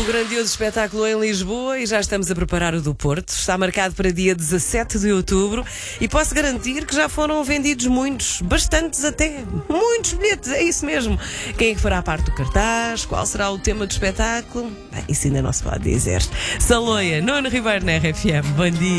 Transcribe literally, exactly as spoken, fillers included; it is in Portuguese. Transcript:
grandioso espetáculo em Lisboa e já estamos a preparar o do Porto. Está marcado para dia dezassete de outubro e posso garantir que já foram vendidos muitos, bastantes até, muitos bilhetes, é isso mesmo. Quem é que fará parte do cartaz? Qual será o tema do espetáculo? Bem, isso ainda não se pode dizer. Saloia, Nuno Ribeiro na R F M. Bom dia.